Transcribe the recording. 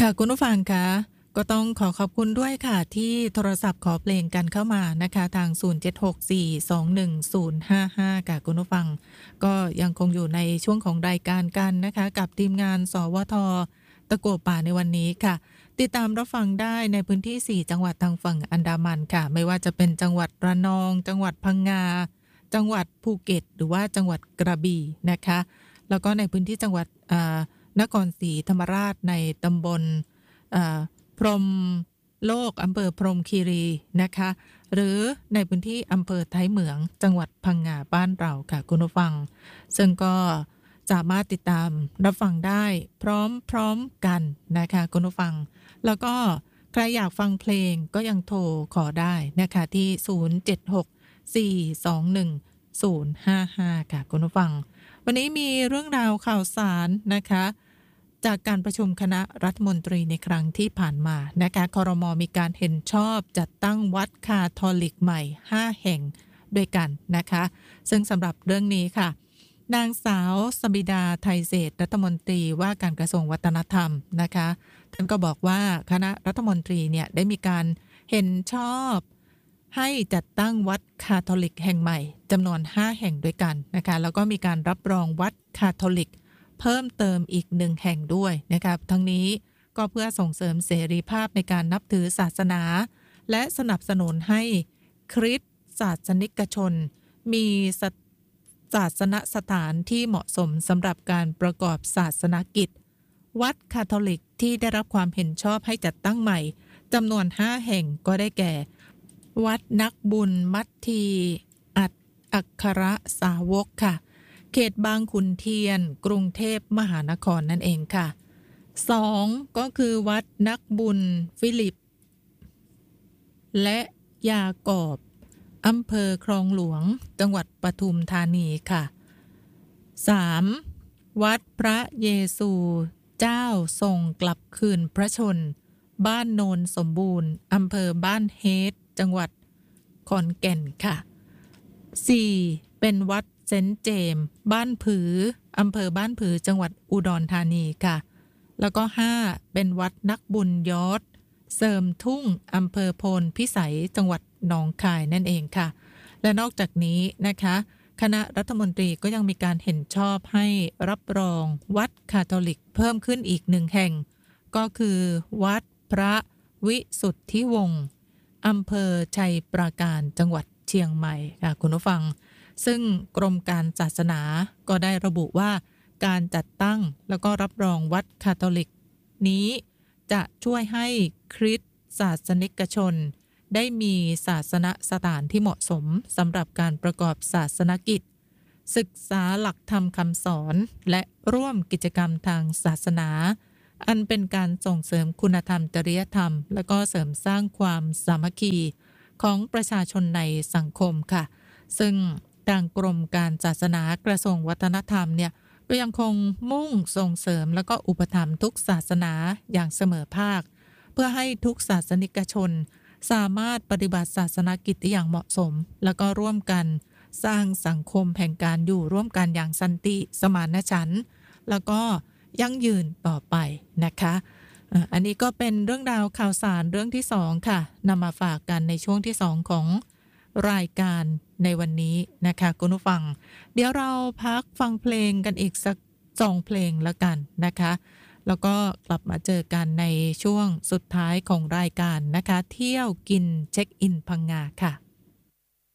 ค่ะคุณผู้ฟังคะก็ต้องขอขอบคุณด้วยค่ะที่โทรศัพท์ขอเพลงกันเข้ามานะคะทาง0764210055ค่ะคุณผู้ฟังก็ยังคงอยู่ในช่วงของรายการกันนะคะกับทีมงานสวทตะกั่วป่าในวันนี้ค่ะติดตามรับฟังได้ในพื้นที่4จังหวัดทางฝั่งอันดามันค่ะไม่ว่าจะเป็นจังหวัดระนองจังหวัดพังงาจังหวัดภูเก็ตหรือว่าจังหวัดกระบี่นะคะแล้วก็ในพื้นที่จังหวัดนครศรีธรรมราชในตำบลพรหมโลกอำเภอพรหมคีรีนะคะหรือในพื้นที่อำเภอท้ายเหมืองจังหวัดพังงาบ้านเราค่ะคุณผู้ฟังซึ่งก็สามารถติดตามรับฟังได้พร้อมกันนะคะคุณผู้ฟังแล้วก็ใครอยากฟังเพลงก็ยังโทรขอได้นะคะที่0764210055ค่ะคุณผู้ฟังวันนี้มีเรื่องราวข่าวสารนะคะจากการประชุมคณะรัฐมนตรีในครั้งที่ผ่านมานะคะครม.มีการเห็นชอบจัดตั้งวัดคาทอลิกใหม่5แห่งด้วยกันนะคะซึ่งสำหรับเรื่องนี้ค่ะนางสาวสบิดาไทยเศรษฐ์รัฐมนตรีว่าการกระทรวงวัฒนธรรมนะคะท่านก็บอกว่าคณะรัฐมนตรีเนี่ยได้มีการเห็นชอบให้จัดตั้งวัดคาทอลิกแห่งใหม่จำนวน5แห่งด้วยกันนะคะแล้วก็มีการรับรองวัดคาทอลิกเพิ่มเติมอีก1แห่งด้วยนะครับทั้งนี้ก็เพื่อส่งเสริมเสรีภาพในการนับถือศาสนาและสนับสนุนให้คริสต์ศาสนิกชนมีศาสนสถานที่เหมาะสมสำหรับการประกอบศาสนกิจวัดคาทอลิกที่ได้รับความเห็นชอบให้จัดตั้งใหม่จำนวน5แห่งก็ได้แก่วัดนักบุญมัทธีอัครสาวกค่ะเขตบางขุนเทียนกรุงเทพมหานครนั่นเองค่ะ2ก็คือวัดนักบุญฟิลิปและยากอบอำเภอคลองหลวงจังหวัดปทุมธานีค่ะ3วัดพระเยซูเจ้าทรงกลับคืนพระชนบ้านโนนสมบูรณ์อำเภอบ้านเฮดจังหวัดขอนแก่นค่ะ4เป็นวัดเซนต์เจมส์บ้านผืออำเภอบ้านผือจังหวัดอุดรธานีค่ะแล้วก็5เป็นวัดนักบุญยอดเสริมทุ่งอำเภอโพนพิสัยจังหวัดหนองคายนั่นเองค่ะและนอกจากนี้นะคะคณะรัฐมนตรีก็ยังมีการเห็นชอบให้รับรองวัดคาทอลิกเพิ่มขึ้นอีก1แห่งก็คือวัดพระวิสุทธิวงศ์อำเภอชัยปราการจังหวัดเชียงใหม่ค่ะคุณผู้ฟังซึ่งกรมการศาสนาก็ได้ระบุว่าการจัดตั้งแล้วก็รับรองวัดคาทอลิกนี้จะช่วยให้คริสต์ศาสนิกชนได้มีศาสนสถานที่เหมาะสมสำหรับการประกอบศาสนกิจศึกษาหลักธรรมคำสอนและร่วมกิจกรรมทางศาสนาอันเป็นการส่งเสริมคุณธรรมจริยธรรมและก็เสริมสร้างความสามัคคีของประชาชนในสังคมค่ะซึ่งทางกรมการศาสนากระทรวงวัฒนธรรมเนี่ยก็ยังคงมุ่งส่งเสริมแล้วก็อุปถัมภ์ทุกศาสนาอย่างเสมอภาคเพื่อให้ทุกศาสนิกชนสามารถปฏิบัติศาสนกิจได้อย่างเหมาะสมแล้วก็ร่วมกันสร้างสังคมแห่งการอยู่ร่วมกันอย่างสันติสมานฉันท์แล้วก็ยั่งยืนต่อไปนะคะอันนี้ก็เป็นเรื่องราวข่าวสารเรื่องที่2ค่ะนำมาฝากกันในช่วงที่2ของรายการในวันนี้นะคะคุณผู้ฟังเดี๋ยวเราพักฟังเพลงกันอีกสัก2เพลงแล้วกันนะคะแล้วก็กลับมาเจอกันในช่วงสุดท้ายของรายการนะคะเที่ยวกินเช็คอินพังงาค่ะ